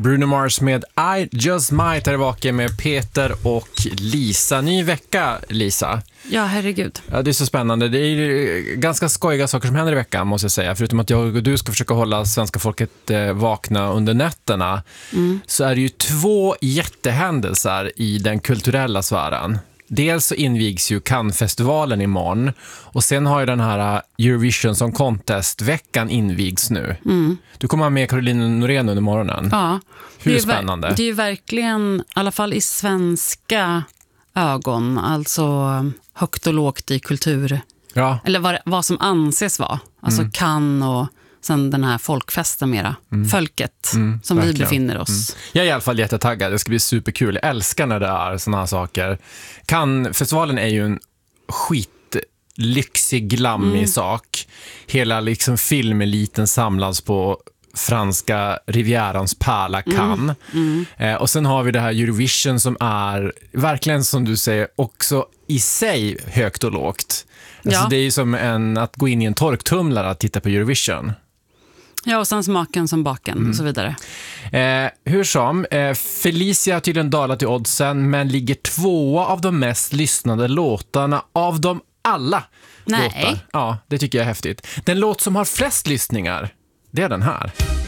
Bruno Mars med I Just Might är tillbaka med Peter och Lisa. Ny vecka, Lisa. Ja, herregud. Ja, det är så spännande. Det är ganska skojiga saker som händer i veckan, måste jag säga. Förutom att jag och du ska försöka hålla svenska folket vakna under nätterna, så är det ju 2 jättehändelser i den kulturella sfären. Dels så invigs ju Cannes-festivalen imorgon, och sen har ju den här Eurovision Song Contest-veckan invigs nu. Du kommer med Caroline Norén under morgonen. Ja. Hur spännande? Det är ju verkligen, i alla fall i svenska ögon, alltså högt och lågt i kultur. Ja. Eller vad som anses vara. Alltså Cannes och sen den här folkfesten mera. Folket som verkligen. vi befinner oss. Jag är i alla fall jättetaggad. Det ska bli superkul. Jag älskar när det är såna här saker. Cannes-festivalen är ju en skitlyxig, glammig sak. Hela liksom filmeliten samlas på franska Rivierans pärla Cannes. Och sen har vi det här Eurovision som är verkligen, som du säger, också i sig högt och lågt. Alltså det är ju som att gå in i en torktumlare att titta på Eurovision. Ja, och sen smaken som baken och så vidare. Hur som, Felicia har tydligen dalat i oddsen, men ligger 2 av de mest lyssnade låtarna av dem alla. Nej. Låtar. Ja, det tycker jag är häftigt. Den låt som har flest lyssningar, det är den här.